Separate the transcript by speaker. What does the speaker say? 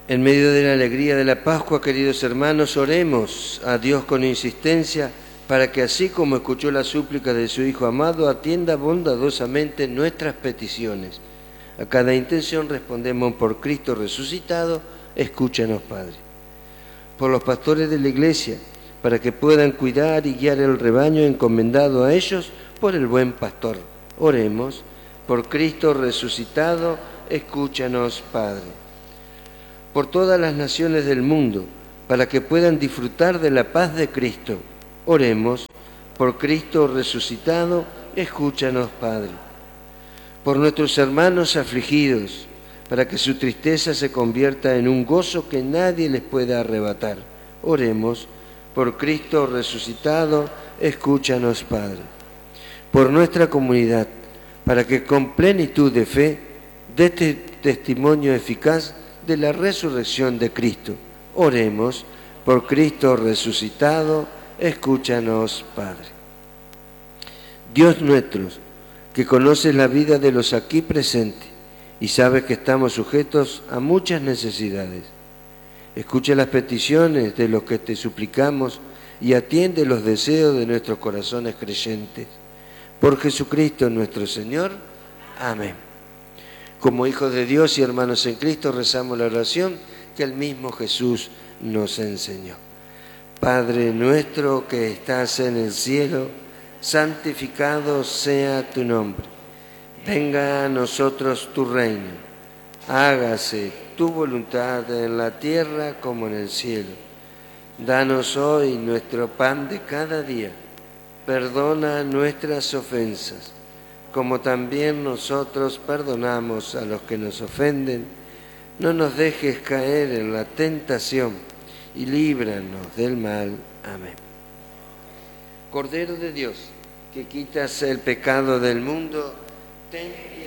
Speaker 1: En medio de la alegría de la Pascua, queridos hermanos, oremos a Dios con insistencia para que así como escuchó la súplica de su Hijo amado, atienda bondadosamente nuestras peticiones. A cada intención respondemos: por Cristo resucitado, escúchanos, Padre. Por los pastores de la Iglesia, para que puedan cuidar y guiar el rebaño encomendado a ellos por el buen pastor. Oremos: por Cristo resucitado, escúchanos, Padre. Por todas las naciones del mundo, para que puedan disfrutar de la paz de Cristo. Oremos: por Cristo resucitado, escúchanos, Padre. Por nuestros hermanos afligidos, para que su tristeza se convierta en un gozo que nadie les pueda arrebatar. Oremos: por Cristo resucitado, escúchanos, Padre. Por nuestra comunidad, para que con plenitud de fe dé testimonio eficaz de la resurrección de Cristo. Oremos: por Cristo resucitado, escúchanos, Padre. Dios nuestro, que conoces la vida de los aquí presentes y sabes que estamos sujetos a muchas necesidades, escucha las peticiones de los que te suplicamos y atiende los deseos de nuestros corazones creyentes. Por Jesucristo nuestro Señor. Amén. Como hijos de Dios y hermanos en Cristo, rezamos la oración que el mismo Jesús nos enseñó. Padre nuestro que estás en el cielo, santificado sea tu nombre. Venga a nosotros tu reino. Hágase tu voluntad en la tierra como en el cielo. Danos hoy nuestro pan de cada día. Perdona nuestras ofensas, como también nosotros perdonamos a los que nos ofenden. No nos dejes caer en la tentación y líbranos del mal. Amén. Cordero de Dios, que quitas el pecado del mundo, ten piedad.